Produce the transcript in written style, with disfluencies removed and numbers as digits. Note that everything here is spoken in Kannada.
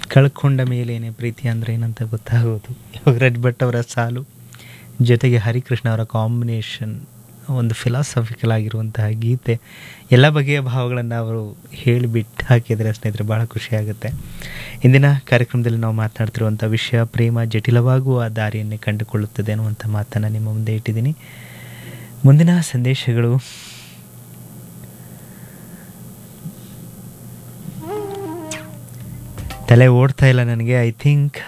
ಕಳ್ಕೊಂಡ ಮೇಲೇನೆ ಪ್ರೀತಿ ಅಂದರೆ ಏನಂತ ಗೊತ್ತಾಗೋದು. ಯೋಗರಾಜ್ ಭಟ್ ಅವರ ಸಾಲು ಜೊತೆಗೆ ಹರಿಕೃಷ್ಣ ಅವರ ಕಾಂಬಿನೇಷನ್, ಒಂದು ಫಿಲಾಸಫಿಕಲ್ ಆಗಿರುವಂತಹ ಗೀತೆ, ಎಲ್ಲ ಬಗೆಯ ಭಾವಗಳನ್ನು ಅವರು ಹೇಳಿಬಿಟ್ಟು ಹಾಕಿದರೆ ಸ್ನೇಹಿತರೆ ಭಾಳ ಖುಷಿಯಾಗುತ್ತೆ. ಇಂದಿನ ಕಾರ್ಯಕ್ರಮದಲ್ಲಿ ನಾವು ಮಾತನಾಡ್ತಿರುವಂಥ ವಿಷಯ ಪ್ರೇಮ ಜಟಿಲವಾಗುವ ದಾರಿಯನ್ನೇ ಕಂಡುಕೊಳ್ಳುತ್ತದೆ ಅನ್ನುವಂಥ ಮಾತನ್ನು ನಿಮ್ಮ ಮುಂದೆ ಇಟ್ಟಿದ್ದೀನಿ. ಮುಂದಿನ ಸಂದೇಶಗಳು ತಲೆ ಓಡ್ತಾ ಇಲ್ಲ ನನಗೆ. I think